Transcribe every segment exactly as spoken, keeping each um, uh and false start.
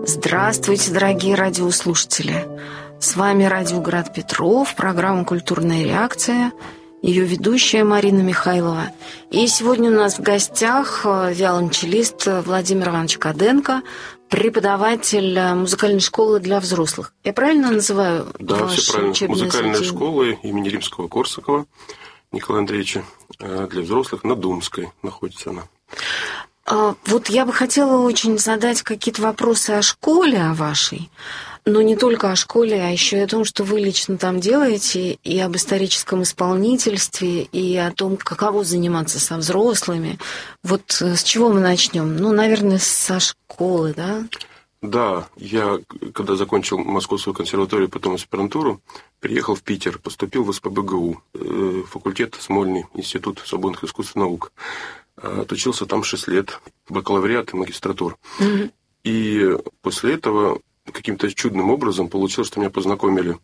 Здравствуйте, дорогие радиослушатели! С вами радио Град Петров, программа «Культурная реакция», ее ведущая Марина Михайлова. И сегодня у нас в гостях виолончелист Владимир Иванович Каденко, преподаватель музыкальной школы для взрослых. Я правильно называю да, ваше все правильно. Музыкальная заведение? Школа имени Римского-Корсакова Николая Андреевича для взрослых на Думской находится она. Вот я бы хотела очень задать какие-то вопросы о школе, о вашей, но не только о школе, а еще и о том, что вы лично там делаете, и об историческом исполнительстве, и о том, каково заниматься со взрослыми. Вот с чего мы начнем? Ну, наверное, со школы, да? Да, я, когда закончил Московскую консерваторию, потом аспирантуру, приехал в Питер, поступил в СПбГУ, факультет Смольный, Институт свободных искусств и наук. Отучился там шесть лет, бакалавриат и магистратур. Mm-hmm. И после этого каким-то чудным образом получилось, что меня познакомили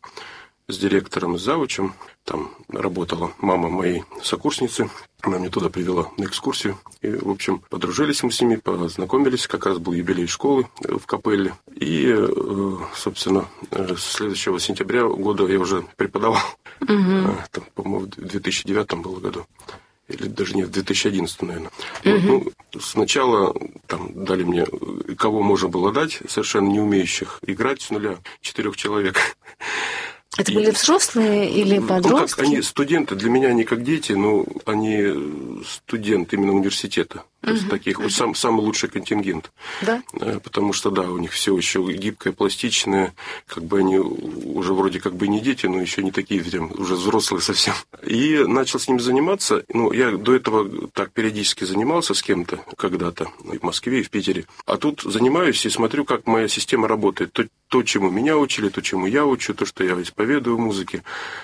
с директором, с завучем. Там работала мама моей сокурсницы. Она меня туда привела на экскурсию. И, в общем, подружились мы с ними, познакомились. Как раз был юбилей школы в Капелле. И, собственно, с следующего сентября года я уже преподавал. Mm-hmm. Там, по-моему, в две тысячи девятом было году. Или даже не в две тысячи одиннадцатом, наверное. Uh-huh. Вот, ну, сначала там дали мне, кого можно было дать, совершенно не умеющих играть с нуля, четырех человек. Это и... были взрослые или подростки? Ну, как, они студенты, для меня они как дети, но они студенты именно университета. То есть uh-huh. таких, uh-huh. сам, самый лучший контингент. Да? Потому что, да, у них все еще гибкое, пластичное, как бы они уже вроде как бы не дети, но еще не такие, прям, уже взрослые совсем. И начал с ними заниматься. Ну, я до этого так периодически занимался с кем-то когда-то, и в Москве, и в Питере. А тут занимаюсь и смотрю, как моя система работает. То, то чему меня учили, то, чему я учу, то, что я исповедую в музыке.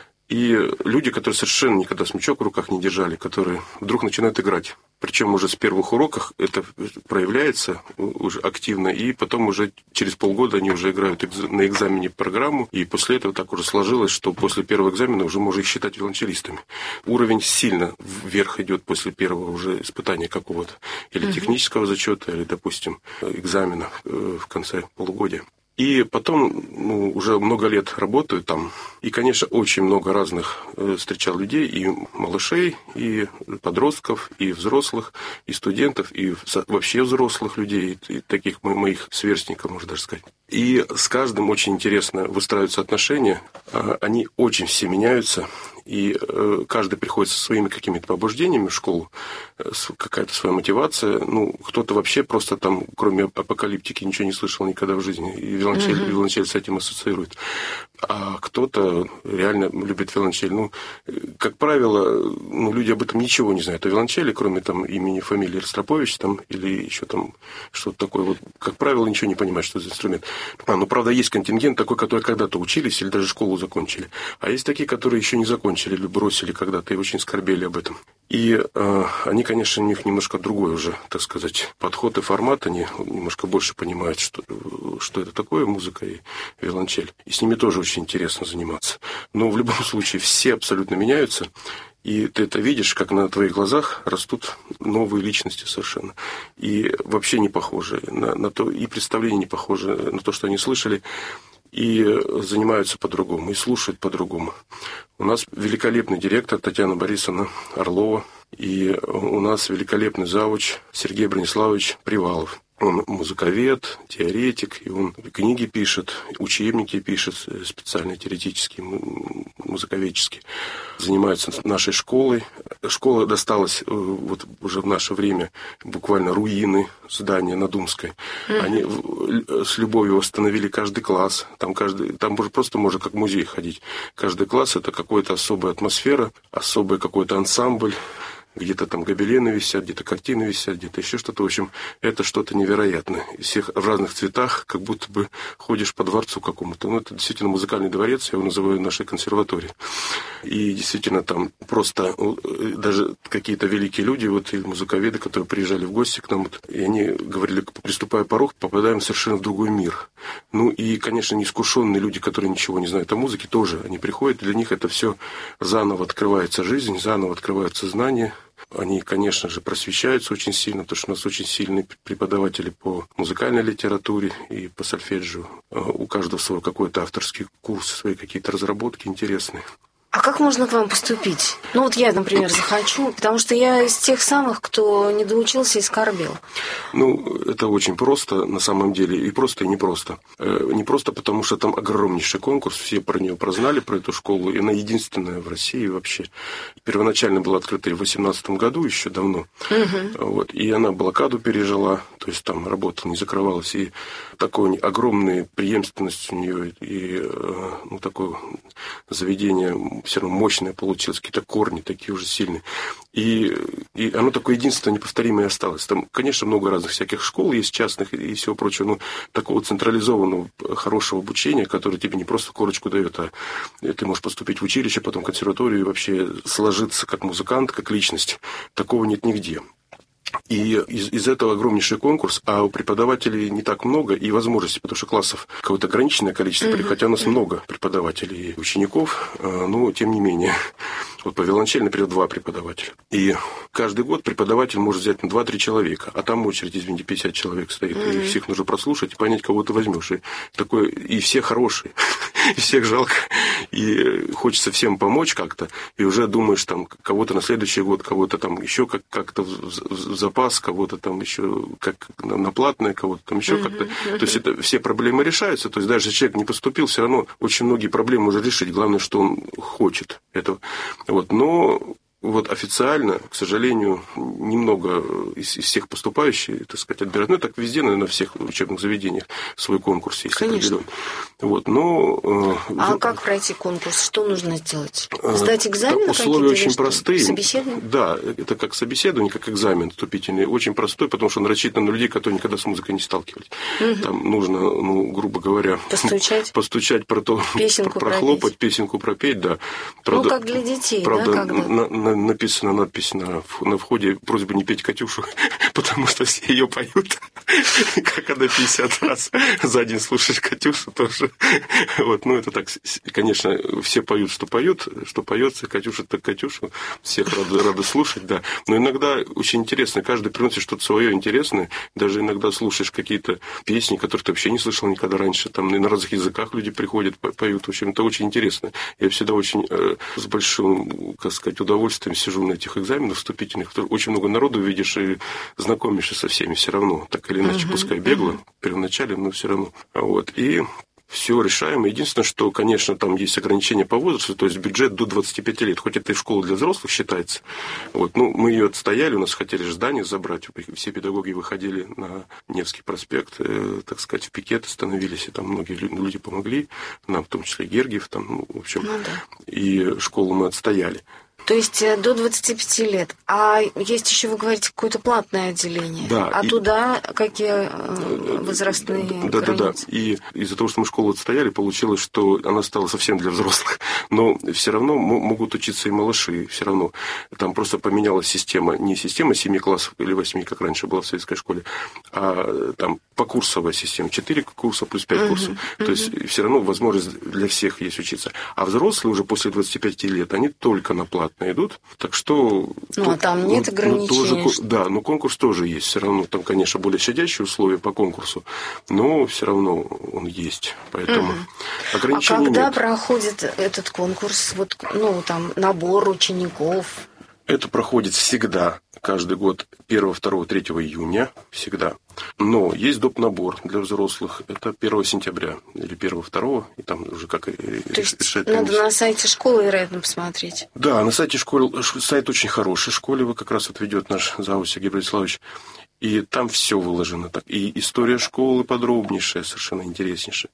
И люди, которые совершенно никогда смычок в руках не держали, которые вдруг начинают играть. Причем уже с первых уроков это проявляется уже активно, и потом уже через полгода они уже играют на экзамене программу, и после этого так уже сложилось, что после первого экзамена уже можно их считать виолончелистами. Уровень сильно вверх идет после первого уже испытания какого-то, или технического зачета, или, допустим, экзамена в конце полугодия. И потом, ну, уже много лет работаю там. И, конечно, очень много разных э, встречал людей, и малышей, и подростков, и взрослых, и студентов, и вообще взрослых людей, и, и таких моих сверстников, можно даже сказать. И с каждым очень интересно выстраиваются отношения. Э, они очень все меняются. И э, каждый приходит со своими какими-то побуждениями в школу, э, какая-то своя мотивация. Ну, кто-то вообще просто там, кроме апокалиптики, ничего не слышал никогда в жизни. И виолончель, uh-huh. виолончель с этим ассоциирует. А кто-то реально любит виолончель. Ну, как правило, ну, люди об этом ничего не знают о виолончели, кроме там имени, фамилии Ростропович там, или еще там что-то такое. Вот, как правило, ничего не понимают, что за инструмент. А, ну, правда, есть контингент такой, который когда-то учились или даже школу закончили. А есть такие, которые еще не закончили или бросили когда-то и очень скорбели об этом. И э, они, конечно, у них немножко другой уже, так сказать, подход и формат. Они немножко больше понимают, что, что это такое музыка и виолончель. И с ними тоже очень интересно заниматься. Но в любом случае все абсолютно меняются. И ты это видишь, как на твоих глазах растут новые личности совершенно. И вообще не похожие на, на то, и представления не похожи на то, что они слышали. И занимаются по-другому, и слушают по-другому. У нас великолепный директор Татьяна Борисовна Орлова, и у нас великолепный завуч Сергей Брониславович Привалов. Он музыковед, теоретик, и он книги пишет, учебники пишет, специальные теоретические, музыковедческие. Занимается нашей школой. Школа досталась вот уже в наше время буквально руины здания на Думской. Mm-hmm. Они с любовью восстановили каждый класс. Там, каждый, там просто можно как в музей ходить. Каждый класс – это какая-то особая атмосфера, особый какой-то ансамбль. Где-то там гобелены висят, где-то картины висят, где-то еще что-то. В общем, это что-то невероятное. Всех в разных цветах, как будто бы ходишь по дворцу какому-то. Ну, это действительно музыкальный дворец, я его называю нашей консерваторией. И действительно там просто даже какие-то великие люди, вот и музыковеды, которые приезжали в гости к нам, вот, и они говорили, приступая порог, попадаем совершенно в другой мир. Ну и, конечно, неискушенные люди, которые ничего не знают о музыке, тоже они приходят, для них это все заново открывается жизнь, заново открываются знания. Они, конечно же, просвещаются очень сильно, потому что у нас очень сильные преподаватели по музыкальной литературе и по сольфеджио. У каждого свой какой-то авторский курс, свои какие-то разработки интересные. А как можно к вам поступить? Ну вот я, например, захочу, потому что я из тех самых, кто не доучился и скорбел. Ну, это очень просто на самом деле, и просто, и непросто. Не просто потому, что там огромнейший конкурс, все про нее прознали, про эту школу, и она единственная в России вообще. Первоначально была открыта в восемнадцатом году, еще давно, угу. вот, и она блокаду пережила, то есть там работа не закрывалась, и такой огромная преемственность у нее, и ну, такое заведение все равно мощное получилось, какие-то корни такие уже сильные. И, и оно такое единственное неповторимое осталось. Там, конечно, много разных всяких школ есть, частных и всего прочего, но такого централизованного хорошего обучения, которое тебе не просто корочку дает, а ты можешь поступить в училище, потом в консерваторию и вообще сложиться как музыкант, как личность, такого нет нигде. И из, из этого огромнейший конкурс, а у преподавателей не так много и возможностей, потому что классов какое-то ограниченное количество, mm-hmm. хотя у нас много преподавателей и учеников, но тем не менее. Вот по виолончели, например, два преподавателя. И каждый год преподаватель может взять на два-три человека, а там очередь, извините, пятьдесят человек стоит, mm-hmm. и всех нужно прослушать и понять, кого ты возьмешь. И, такой, и все хорошие, и всех жалко, и хочется всем помочь как-то, и уже думаешь, там, кого-то на следующий год, кого-то там еще как- как-то в, в запас, кого-то там еще как на платное, кого-то там еще mm-hmm. как-то. То есть это все проблемы решаются. То есть даже если человек не поступил, все равно очень многие проблемы можно решить. Главное, что он хочет этого. Вот. Но вот официально, к сожалению, немного из, из всех поступающих, так сказать, отбирают. Ну, так везде, наверное, на всех учебных заведениях свой конкурс есть. Конечно. Вот, но, а э, как пройти конкурс? Что нужно сделать? Сдать экзамены? Условия очень что? простые. Собеседование? Да, это как собеседование, как экзамен вступительный. Очень простой, потому что он рассчитан на людей, которые никогда с музыкой не сталкивались. Угу. Там нужно, ну, грубо говоря... Постучать? Постучать, про то, песенку прохлопать, пропеть. песенку пропеть, да. Правда, ну, как для детей, правда, да? Когда? На, на, написана надпись на, на входе «Просьба не петь Катюшу», потому что все ее поют. Как она пятьдесят раз за день слушаешь Катюшу тоже. Вот, ну, это так, конечно, все поют, что поют, что поется, Катюша так Катюшу, всех рады, рады слушать, да. Но иногда очень интересно, каждый приносит что-то свое интересное, даже иногда слушаешь какие-то песни, которые ты вообще не слышал никогда раньше, там на разных языках люди приходят, поют, в общем, это очень интересно. Я всегда очень э, с большим, как сказать, удовольствием сижу на этих экзаменах вступительных, очень много народу видишь и знакомишься со всеми все равно, так или иначе, uh-huh, пускай бегло, uh-huh. первоначально, но все равно. Вот, и все решаемо. Единственное, что, конечно, там есть ограничения по возрасту, то есть бюджет до двадцати пяти лет, хоть это и школа для взрослых считается. Вот, ну, мы ее отстояли, у нас хотели же здание забрать, все педагоги выходили на Невский проспект, э, так сказать, в пикет становились, и там многие люди помогли, нам, в том числе Гергиев, там, ну, в общем, ну, да. И школу мы отстояли. То есть до двадцати пяти лет. А есть еще, вы говорите, какое-то платное отделение. Да. А и... туда какие возрастные да, границы? Да, да, да. И из-за того, что мы школу отстояли, получилось, что она стала совсем для взрослых. Но все равно могут учиться и малыши. Все равно. Там просто поменялась система. Не система семи классов или восьми, как раньше была в советской школе, а там покурсовая система. Четыре курса плюс пять uh-huh, курсов. Uh-huh. То есть все равно возможность для всех есть учиться. А взрослые уже после двадцати пяти лет, они только на платное идут, так что... Ну, а там нет ограничений. Тоже, да, но конкурс тоже есть, все равно, там, конечно, более щадящие условия по конкурсу, но все равно он есть, поэтому угу. ограничений нет. А когда нет. проходит этот конкурс, вот, ну, там, набор учеников? Это проходит всегда, каждый год, первого, второго, третьего июня, всегда. Но есть доп. Набор для взрослых, это первого сентября или первого, второго, и там уже как... То есть решать, надо на сайте школы, вероятно, посмотреть? Да, на сайте школы, сайт очень хороший, школе как раз вот ведет наш зав. Сергей Братиславович, и там все выложено так. И история школы подробнейшая, совершенно интереснейшая.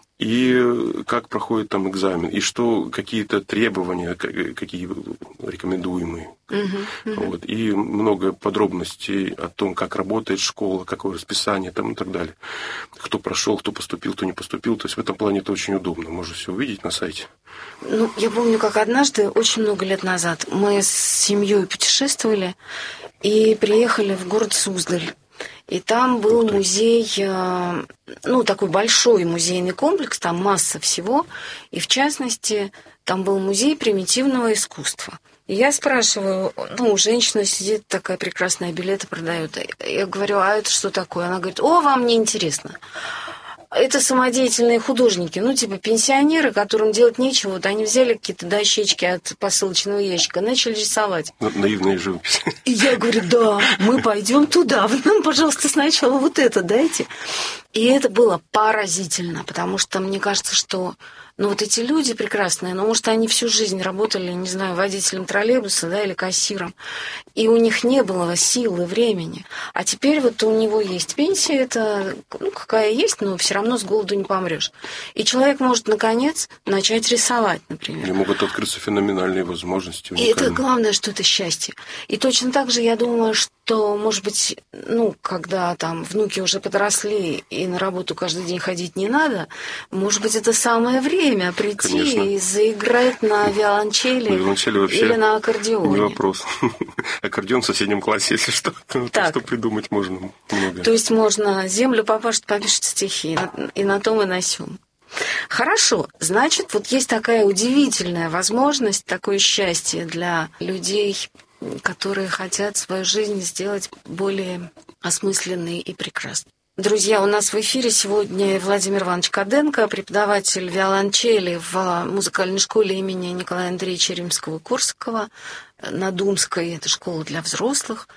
И как проходит там экзамен, и что какие-то требования, какие рекомендуемые. Uh-huh, uh-huh. Вот, и много подробностей о том, как работает школа, какое расписание там, и так далее. Кто прошел, кто поступил, кто не поступил. То есть в этом плане это очень удобно. Можно все увидеть на сайте. Ну, я помню, как однажды, очень много лет назад, мы с семьей путешествовали и приехали в город Суздаль. И там был музей, ну, такой большой музейный комплекс, там масса всего. И, в частности, там был музей примитивного искусства. И я спрашиваю, ну, женщина сидит такая прекрасная, билеты продает. Я говорю, а это что такое? Она говорит, о, вам не интересно. Это самодеятельные художники, ну, типа пенсионеры, которым делать нечего. Вот они взяли какие-то дощечки от посылочного ящика, начали рисовать. Наивная живопись. И я говорю, да, мы пойдем туда. Вы нам, пожалуйста, сначала вот это дайте. И это было поразительно, потому что мне кажется, что ну, вот эти люди прекрасные, ну, может, они всю жизнь работали, не знаю, водителем троллейбуса, да, или кассиром, и у них не было силы, времени. А теперь вот у него есть пенсия, это, ну, какая есть, но все равно с голоду не помрешь. И человек может, наконец, начать рисовать, например. И могут открыться феноменальные возможности. И это главное, что это счастье. И точно так же, я думаю, что, может быть, ну, когда там внуки уже подросли, и на работу каждый день ходить не надо, может быть, это самое время прийти Конечно. И заиграть на виолончели, на виолончели вообще или на аккордеоне. Не вопрос. Аккордеон в соседнем классе, если что. Так что придумать можно много. То есть можно землю попашет, попишет стихи, и на том, и на сём. Хорошо, значит, вот есть такая удивительная возможность, такое счастье для людей, которые хотят свою жизнь сделать более осмысленной и прекрасной. Друзья, у нас в эфире сегодня Владимир Иванович Каденко, преподаватель виолончели в музыкальной школе имени Николая Андреевича Римского-Корсакова на Думской, это школа для взрослых.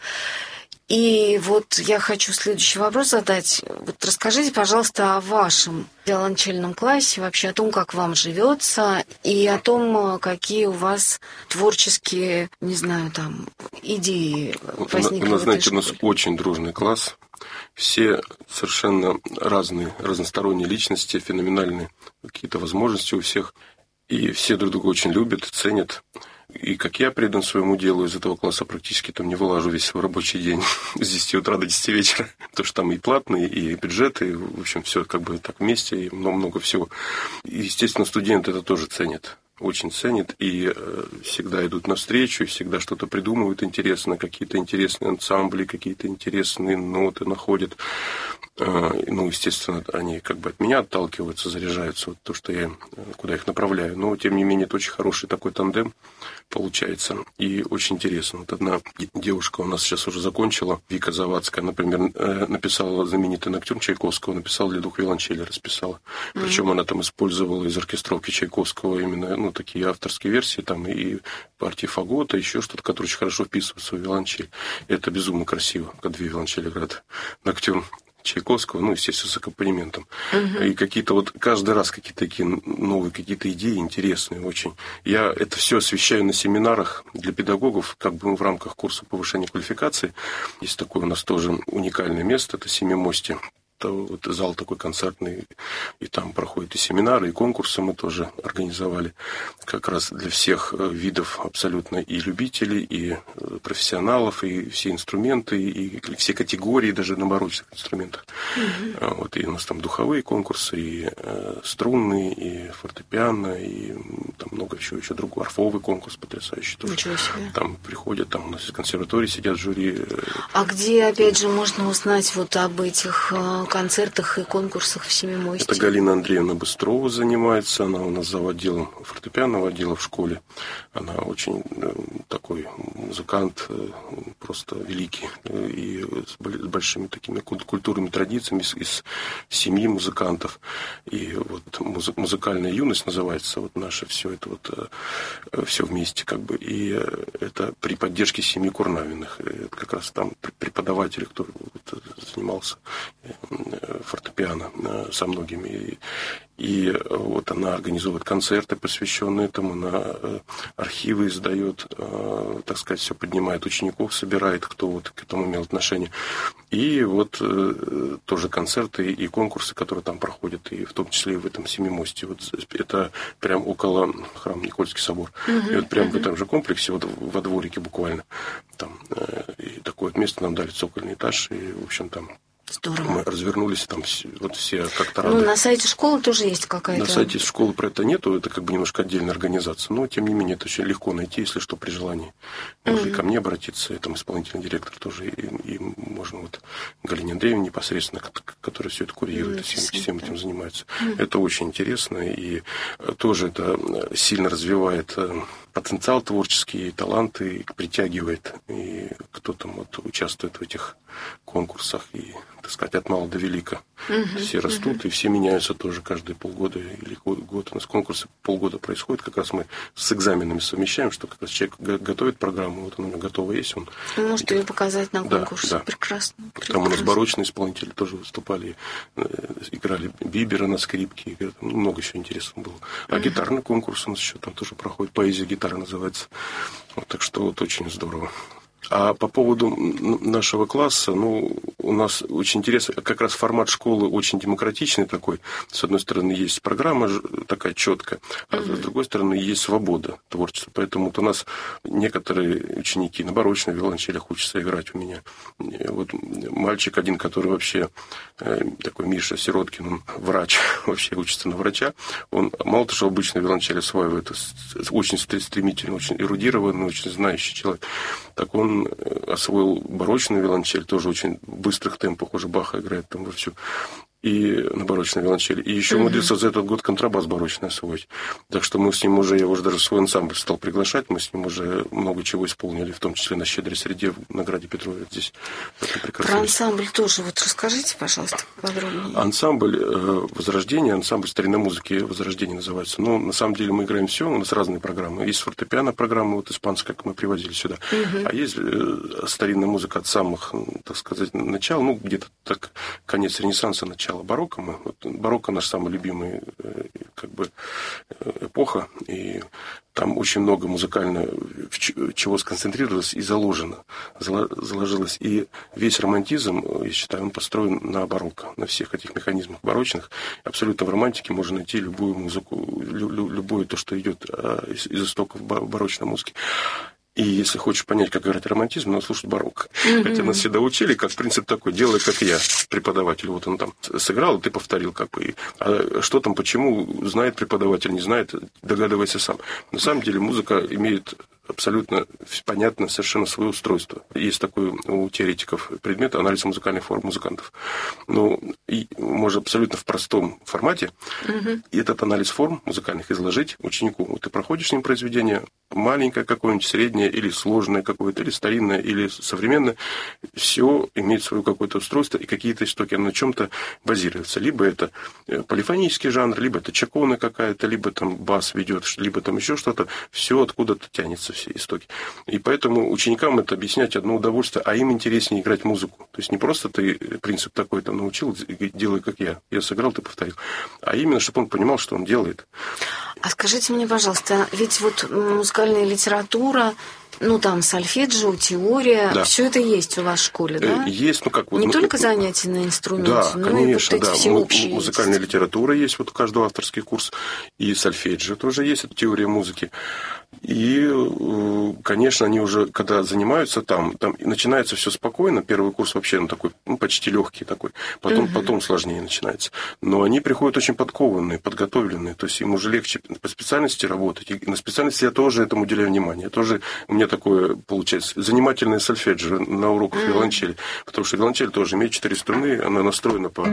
И вот я хочу следующий вопрос задать. Вот расскажите, пожалуйста, о вашем виолончельном классе, вообще о том, как вам живется, и о том, какие у вас творческие, не знаю, там, идеи возникли у нас, в этой знаете, школе. У нас очень дружный класс. Все совершенно разные, разносторонние личности, феноменальные какие-то возможности у всех. И все друг друга очень любят, ценят. И как я предан своему делу, из этого класса практически там не вылажу весь свой рабочий день с десяти утра до десяти вечера. Потому что там и платные, и бюджеты, и, в общем, все как бы так вместе, и много-много всего. И, естественно, студенты это тоже ценят. Очень ценят и э, всегда идут навстречу, всегда что-то придумывают интересно, какие-то интересные ансамбли, какие-то интересные ноты находят. Э, ну, естественно, они как бы от меня отталкиваются, заряжаются, вот то, что я, куда их направляю. Но, тем не менее, это очень хороший такой тандем получается и очень интересно. Вот одна девушка у нас сейчас уже закончила, Вика Завадская, например, э, написала знаменитый ноктюрн Чайковского, написала для двух виолончелей, расписала. Mm-hmm. Причем она там использовала из оркестровки Чайковского именно, ну, такие авторские версии, там и партии фагота, еще что-то, которое очень хорошо вписывается в виолончель. И это безумно красиво, когда две виолончели играют ноктюрн Чайковского, ну, естественно, с аккомпанементом. Uh-huh. И какие-то вот каждый раз какие-то такие новые какие-то идеи интересные очень. Я это все освещаю на семинарах для педагогов, как бы в рамках курса повышения квалификации. Есть такое у нас тоже уникальное место, это Семимостье. Это вот зал такой концертный, и там проходят и семинары, и конкурсы мы тоже организовали. Как раз для всех видов абсолютно и любителей, и профессионалов, и все инструменты, и все категории, даже на барочных инструментах. Mm-hmm. Вот, и у нас там духовые конкурсы, и э, струнные, и фортепиано, и там много чего еще другого. Орфовый конкурс потрясающий тоже. Ничего себе. Там приходят, там у нас из консерватории сидят в жюри. А где, опять же, можно узнать вот об этих концертах и конкурсах в Семимостье? Это Галина Андреевна Быстрова занимается, она у нас зав. Отделом фортепианного отдела в школе. Она очень такой музыкант, просто великий, и с большими такими культурными традициями, из, из семьи музыкантов. И вот музыкальная юность называется, вот наше все это вот, все вместе как бы. И это при поддержке семьи Курнавиных. Это как раз там преподаватели, кто вот занимался фортепиано со многими. И вот она организует концерты, посвященные этому, она архивы издает, так сказать, все поднимает учеников, собирает, кто вот к этому имел отношение. И вот тоже концерты и конкурсы, которые там проходят, и в том числе и в этом Семимостье. Вот это прям около храма Никольский собор. Uh-huh, и вот прям uh-huh. в этом же комплексе, вот во дворике буквально, там, и такое вот место нам дали, цокольный этаж, и, в общем, там Здорово. Мы развернулись, там вот все как-то рады. Ну, на сайте школы тоже есть какая-то... На сайте школы про это нету, это как бы немножко отдельная организация, но, тем не менее, это очень легко найти, если что, при желании. Можно mm-hmm. и ко мне обратиться, и там исполнительный директор тоже, и, и можно вот Галине Андреевне непосредственно, которая все это курирует, mm-hmm. и всем, всем этим занимается. Mm-hmm. Это очень интересно, и тоже это сильно развивает потенциал творческий, таланты, притягивает, и кто там вот участвует в этих конкурсах, и, так сказать, от мала до велика. Uh-huh, все растут, uh-huh. и все меняются тоже каждые полгода или год, год. У нас конкурсы полгода происходят, как раз мы с экзаменами совмещаем, что как раз человек готовит программу, вот она у него готова есть. Он может идет. Ее показать на конкурсе. Да, да. Прекрасно, прекрасно. Там у нас барочные исполнители тоже выступали, играли Бибера на скрипке, много еще интересного было. А uh-huh. гитарный конкурс у нас еще там тоже проходит, поэзия гитары называется. Вот, так что вот очень здорово. А по поводу нашего класса, ну, у нас очень интересно, как раз формат школы очень демократичный такой. С одной стороны, есть программа такая четкая, а mm-hmm. с другой стороны, есть свобода творчества. Поэтому вот у нас некоторые ученики на барочных виолончелях учатся играть у меня. Вот мальчик один, который вообще такой Миша Сироткин, он врач, вообще учится на врача. Он мало того, что обычно виолончель осваивает, очень стремительно, очень эрудированный, очень знающий человек. Так он освоил барочную виолончель, тоже очень в быстрых темпах, уже Баха играет там вовсю, и на барочной виолончели. И еще умудрился mm-hmm. за этот год контрабас барочный освоить. Так что мы с ним уже, я уже даже свой ансамбль стал приглашать, мы с ним уже много чего исполнили, в том числе на «Щедрой среде» в награде Петрове. Здесь про ансамбль тоже вот расскажите, пожалуйста, подробнее. Ансамбль э, «Возрождение», ансамбль старинной музыки «Возрождение» называется. Ну, на самом деле мы играем все, у нас разные программы. Есть фортепиано программа, вот испанская, как мы привозили сюда. Mm-hmm. А есть э, старинная музыка от самых, так сказать, начала, ну, где-то так, конец Ренессанса, начало барокко. Мы, вот, барокко наш самый любимый э, как бы эпоха, и там очень много музыкально чего сконцентрировалось и заложено, заложилось. И весь романтизм, я считаю, он построен на барокко, на всех этих механизмах барочных. Абсолютно в романтике можно найти любую музыку, любое то, что идет из, из истоков барочной музыки. И если хочешь понять, как играть романтизм, надо слушать барокко. Mm-hmm. Хотя нас всегда учили, как принцип такой, делай, как я, преподаватель. Вот он там сыграл, и ты повторил, как бы. А что там, почему, знает преподаватель, не знает, догадывайся сам. На самом деле музыка имеет абсолютно понятно совершенно свое устройство. Есть такой у теоретиков предмет анализ музыкальных форм музыкантов. Ну, и можно абсолютно в простом формате mm-hmm. этот анализ форм музыкальных изложить ученику. Вот ты проходишь с ним произведение, маленькое какое-нибудь, среднее, или сложное какое-то, или старинное, или современное. Все имеет свое какое-то устройство и какие-то истоки. Оно на чем-то базируется. Либо это полифонический жанр, либо это чакона какая-то, либо там бас ведет, либо там еще что-то. Все откуда-то тянется, все истоки. И поэтому ученикам это объяснять одно удовольствие, а им интереснее играть музыку. То есть не просто ты принцип такой там научил, делай как я. Я сыграл, ты повторил. А именно, чтобы он понимал, что он делает. А скажите мне, пожалуйста, ведь вот музыкальная литература, ну, там, сольфеджио, теория, да. все это есть у вас в школе, да? Есть, ну, как вот... Не ну, только занятия на инструменте, да, но конечно, и вот эти да. всеобщие... Музыкальная литература есть, вот у каждого авторский курс, и сольфеджио тоже есть, это теория музыки. И, конечно, они уже, когда занимаются там, там начинается все спокойно. Первый курс вообще ну, такой, ну, почти легкий такой. Потом, uh-huh. потом сложнее начинается. Но они приходят очень подкованные, подготовленные. То есть им уже легче по специальности работать. И на специальности я тоже этому уделяю внимание. Я тоже, у меня такое получается занимательное сольфеджио на уроках uh-huh. виолончели. Потому что виолончель тоже имеет четыре струны, она настроена по,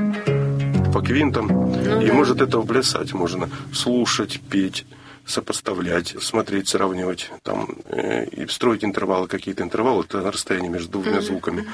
по квинтам. Uh-huh. И может это плясать. Можно слушать, петь, сопоставлять, смотреть, сравнивать, там, э, и строить интервалы, какие-то интервалы, это расстояние между двумя звуками.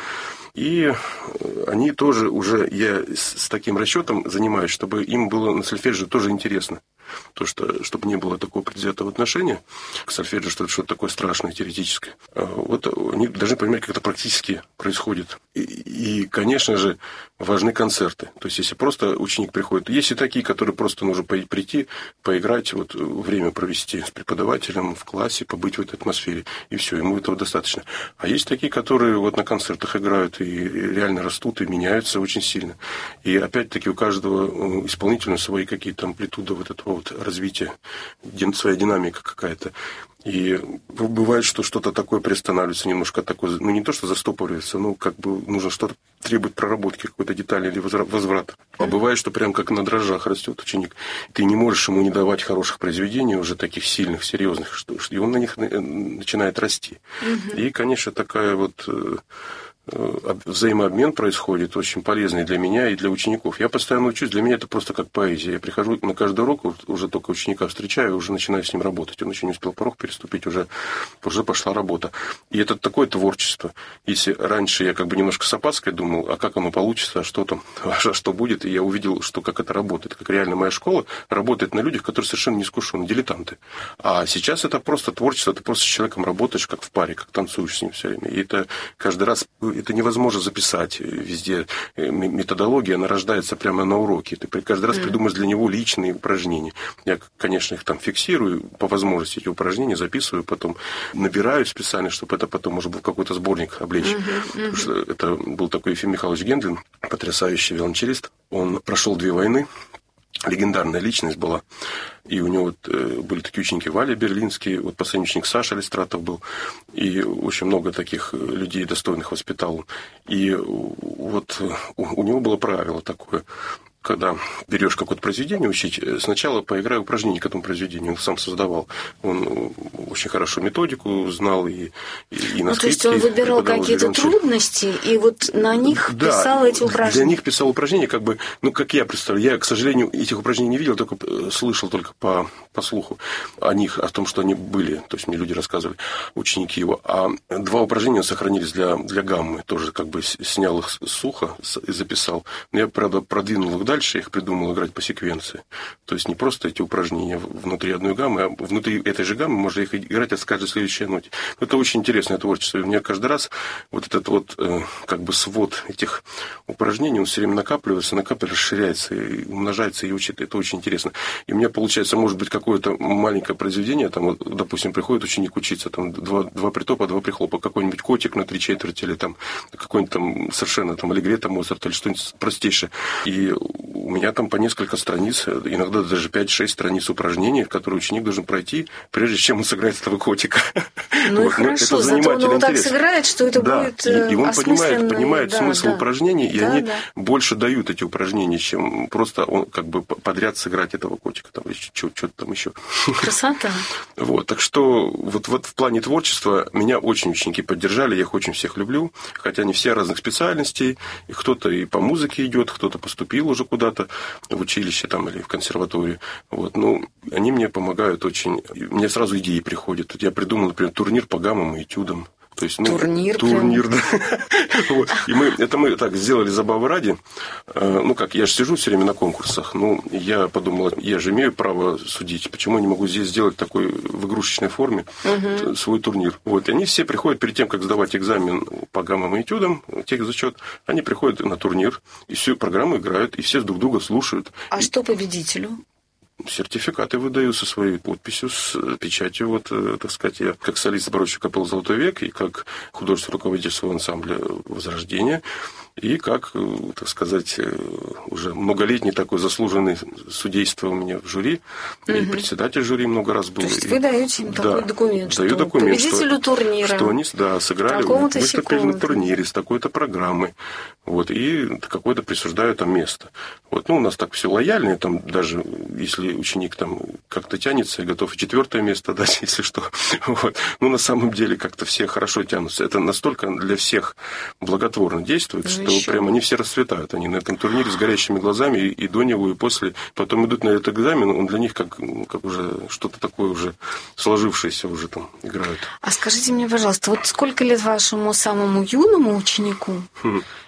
И они тоже уже, я с, с таким расчетом занимаюсь, чтобы им было на сольфеджио тоже интересно. То, что, чтобы не было такого предвзятого отношения к сольфеджио, что это что-то такое страшное, теоретическое. Вот они должны понимать, как это практически происходит. И, и, конечно же, важны концерты. То есть, если просто ученик приходит... Есть и такие, которые просто нужно прийти, поиграть, вот, время провести с преподавателем в классе, побыть в этой атмосфере. И все, ему этого достаточно. А есть такие, которые вот на концертах играют, и реально растут, и меняются очень сильно. И опять-таки у каждого исполнителя свои какие-то амплитуды вот этого вот развития, своя динамика какая-то. И бывает, что что-то такое приостанавливается немножко, такое, ну не то, что застопоривается, но как бы нужно что-то требует проработки, какой-то детали или возврата. А бывает, что прям как на дрожжах растет ученик. Ты не можешь ему не давать хороших произведений, уже таких сильных, серьезных, что, и он на них начинает расти. Угу. И, конечно, такая вот взаимообмен происходит, очень полезный для меня и для учеников. Я постоянно учусь, для меня это просто как поэзия. Я прихожу на каждый урок, уже только ученика встречаю, уже начинаю с ним работать. Он еще не успел порог переступить, уже, уже пошла работа. И это такое творчество. Если раньше я как бы немножко с опаской думал, а как оно получится, а что там, а что будет, и я увидел, что как это работает, как реально моя школа работает на людях, которые совершенно не искушены, дилетанты. А сейчас это просто творчество, ты просто с человеком работаешь, как в паре, как танцуешь с ним все время. И это каждый раз это невозможно записать везде. Методология, она рождается прямо на уроке. Ты каждый раз придумаешь для него личные упражнения. Я, конечно, их там фиксирую, по возможности эти упражнения записываю, потом набираю специально, чтобы это потом можно было в какой-то сборник облечь. Uh-huh, uh-huh. Потому что это был такой Ефим Михайлович Гендлин, потрясающий виолончелист. Он прошел две войны. Легендарная личность была. И у него вот, э, были такие ученики Валя Берлинский, вот последний ученик Саша Листратов был. И очень много таких людей достойных воспитал. И вот у, у него было правило такое. Когда берешь какое-то произведение учить, сначала поиграй упражнение к этому произведению. Он сам создавал. Он очень хорошо методику знал и, и, и на ну, скрипке. То есть он выбирал какие-то трудности и вот на них да, писал эти упражнения? Для них писал упражнения, как бы, ну, как я представляю. Я, к сожалению, этих упражнений не видел, только слышал только по, по слуху о них, о том, что они были. То есть мне люди рассказывали, ученики его. А два упражнения сохранились для, для гаммы. Тоже как бы снял их сухо и записал. Но я, правда, продвинул их дальше, я их придумал играть по секвенции. То есть не просто эти упражнения внутри одной гаммы, а внутри этой же гаммы можно их играть с каждой следующей ноте. Это очень интересное творчество. И у меня каждый раз вот этот вот как бы свод этих упражнений, он все время накапливается, накапливается, расширяется, и умножается и учит. Это очень интересно. И у меня получается, может быть, какое-то маленькое произведение, там, вот, допустим, приходит ученик учиться, там, два, два притопа, два прихлопа, какой-нибудь котик на три четверти, или там какой-нибудь там совершенно там аллегретто Моцарта, или что-нибудь простейшее. И у меня там по несколько страниц, иногда даже пять-шесть страниц упражнений, которые ученик должен пройти, прежде чем он сыграет этого котика. Ну вот. И хорошо, это зато он его так сыграет, что это да. будет и, и он понимает, понимает да, смысл да. упражнений, и да, они да. больше дают эти упражнения, чем просто он как бы подряд сыграть этого котика, там, что-то там еще. Красота. Вот, так что вот, вот в плане творчества меня очень ученики поддержали, я их очень всех люблю, хотя они все разных специальностей, и кто-то и по музыке идет, кто-то поступил уже куда-то в училище там или в консерваторию. Вот, ну, они мне помогают очень. Мне сразу идеи приходят. Тут я придумал, например, турнир по гаммам и этюдам. То есть, ну, турнир, турнир, да. Вот. И мы, это мы так сделали забавы ради. Ну, как, я же сижу все время на конкурсах. Ну, я подумал, я же имею право судить. Почему я не могу здесь сделать такой в игрушечной форме угу. свой турнир? Вот. И они все приходят перед тем, как сдавать экзамен по гаммам и этюдам, техзачет, они приходят на турнир, и всю программу играют, и все друг друга слушают. А и... что победителю? Сертификаты выдаю со своей подписью, с печатью, вот, так сказать, я как солист барочной капеллы «Золотой век» и как художественный руководитель своего ансамбля «Возрождение», и как, так сказать, уже многолетний такой заслуженный судейство у меня в жюри, угу. и председатель жюри много раз был. То есть и... вы даете им такой да, документ, даю что документ, победителю что, турнира, что они да, сыграли, выступили на турнире с такой-то программой, вот, и какое-то присуждаю там место. Вот, ну, у нас так все лояльно, там даже если ученик там как-то тянется и готов и четвертое место дать, если что. Вот. Но на самом деле как-то все хорошо тянутся. Это настолько для всех благотворно действует, ну, что еще. Прямо они все расцветают. Они на этом турнире с горящими глазами и, и до него, и после. Потом идут на этот экзамен, он для них как, как уже что-то такое уже сложившееся уже там играют. А скажите мне, пожалуйста, вот сколько лет вашему самому юному ученику? Хм.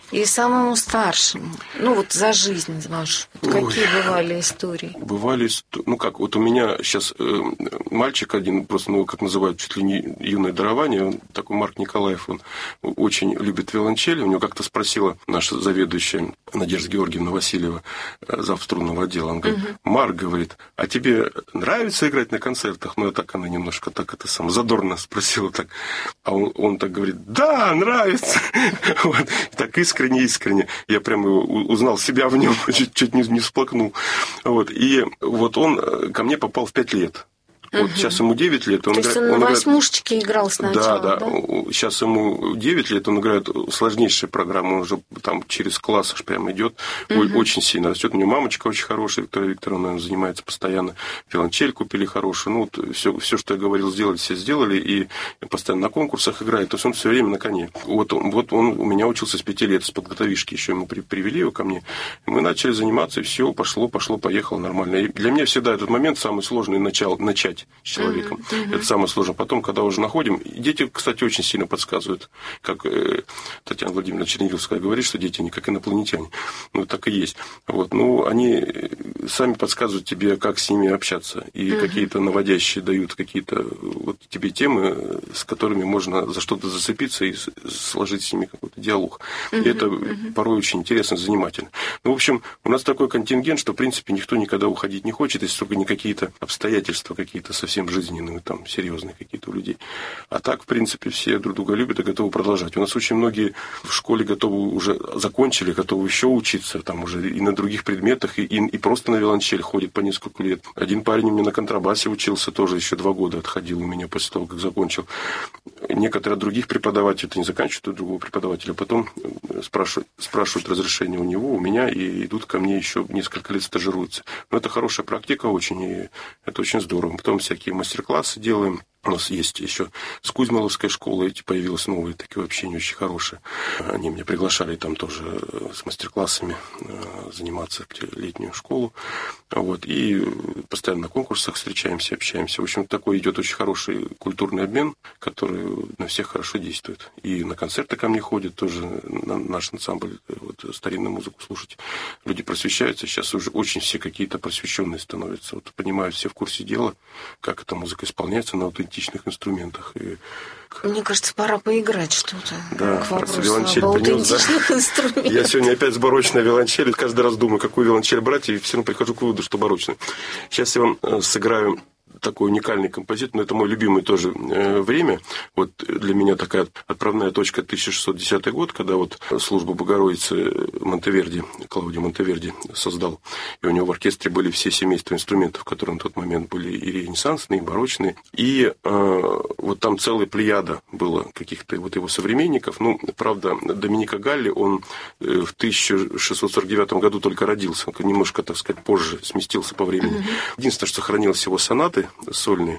И самому старшему? Ну, вот за жизнь вашу. Вот какие Ой, бывали истории? Бывали, ну как, вот у меня сейчас э, мальчик один, просто, ну, как называют, чуть ли не юное дарование, он такой Марк Николаев, он очень любит виолончель. У него как-то спросила наша заведующая Надежда Георгиевна Васильева, зав. Струнного отдела, он говорит: угу. Марк, говорит, а тебе нравится играть на концертах? Ну, так она немножко так это сам задорно спросила так. А он, он так говорит: да, нравится. Вот. Так искренне-искренне. Я прямо узнал себя в нем, чуть-чуть не, не всплакнул. Вот. И вот он ко мне попал в пять лет. Вот угу. Сейчас ему девять лет. Он То играет, есть он на он восьмушечке играет... играл сначала, да, да, да? Сейчас ему девять лет, он играет сложнейшие программы, он уже там через класс аж прямо идет, угу. Очень сильно растет. У него мамочка очень хорошая, Виктория Викторовна, она занимается постоянно. Виолончель купили хорошую. Ну, вот все, все, что я говорил, сделать, все сделали. И постоянно на конкурсах играет. То есть он все время на коне. Вот, вот он у меня учился с пяти лет, с подготовишки еще ему при, привели его ко мне. И мы начали заниматься, и все, пошло, пошло, поехало нормально. И для меня всегда этот момент самый сложный начал, начать с человеком. Угу. Uh-huh. Это самое сложное. Потом, когда уже находим... Дети, кстати, очень сильно подсказывают. Как э, Татьяна Владимировна Чернигівская говорит, что дети не как инопланетяне. Ну, так и есть. Вот. Ну, они сами подсказывают тебе, как с ними общаться. И uh-huh. какие-то наводящие дают какие-то вот тебе темы, с которыми можно за что-то зацепиться и сложить с ними какой-то диалог. Uh-huh. И это uh-huh. порой очень интересно, занимательно. Ну, в общем, у нас такой контингент, что, в принципе, никто никогда уходить не хочет, если только не какие-то обстоятельства, какие-то совсем жизненные, там, серьезные какие-то у людей. А так, в принципе, все друг друга любят и готовы продолжать. У нас очень многие в школе готовы уже закончили, готовы еще учиться, там уже и на других предметах, и, и, и просто на виолончель ходят по несколько лет. Один парень у меня на контрабасе учился, тоже еще два года отходил у меня после того, как закончил. Некоторые от других преподавателей это не заканчивают, от другого преподавателя. Потом спрашивают, спрашивают разрешение у него, у меня, и идут ко мне еще несколько лет стажируются. Но это хорошая практика очень, и это очень здорово. Потом всякие мастер-классы делаем. У нас есть еще с Кузьмоловской школы, эти появились новые, такие вообще не очень хорошие. Они меня приглашали там тоже с мастер-классами заниматься в летнюю школу. Вот. И постоянно на конкурсах встречаемся, общаемся. В общем, такой идет очень хороший культурный обмен, который на всех хорошо действует. И на концерты ко мне ходят тоже, на наш ансамбль, вот, старинную музыку слушать. Люди просвещаются, сейчас уже очень все какие-то просвещенные становятся. Вот, понимают все в курсе дела, как эта музыка исполняется на аутентичных инструментах. И... Мне кажется, пора поиграть что-то. Да, к вопросу виолончель об принес, аутентичных да? инструментах. Я сегодня опять с барочной виолончелью. Каждый раз думаю, какую виолончель брать, и все равно прихожу к выводу, что барочную. Сейчас я вам сыграю такой уникальный композитор, но это мой любимый тоже э, время. Вот для меня такая отправная точка тысяча шестьсот десятый год, когда вот службу Богородицы Монтеверди, Клаудио Монтеверди создал. И у него в оркестре были все семейства инструментов, которые на тот момент были и ренессансные, и барочные. И э, вот там целая плеяда было каких-то вот его современников. Ну, правда, Доменико Галли, он в тысяча шестьсот сорок девятом году только родился. Он немножко, так сказать, позже сместился по времени. Mm-hmm. Единственное, что сохранилось его сонаты сольные.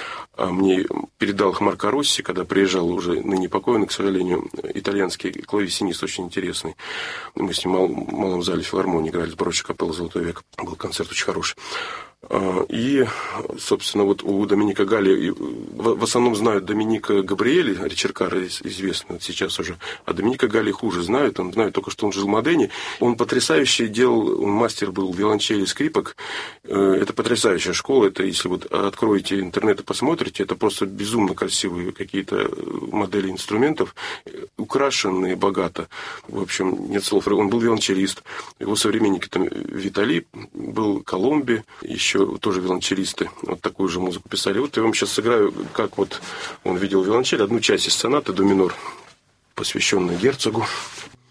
Мне передал их Марко Росси, когда приезжал уже ныне покойный, к сожалению, итальянский клавесинист очень интересный. Мы с ним в малом зале филармонии играли с барочной капеллой «Золотой век». Был концерт очень хороший. И, собственно, вот у Доменико Галли, в основном знают Доменико Габриэли, Ричеркара известный сейчас уже, а Доменико Галли хуже знают, он знает только, что он жил в Модене. Он потрясающий делал, он мастер был виолончели, скрипок. Это потрясающая школа, это если вот откроете интернет и посмотрите, это просто безумно красивые какие-то модели инструментов, украшенные богато. В общем, нет слов. Он был виолончелист. Его современники там Витали был, Коломби, еще тоже виолончелисты вот такую же музыку писали. Вот я вам сейчас сыграю, как вот он видел виолончель, одну часть из сонаты до минор, посвященную герцогу.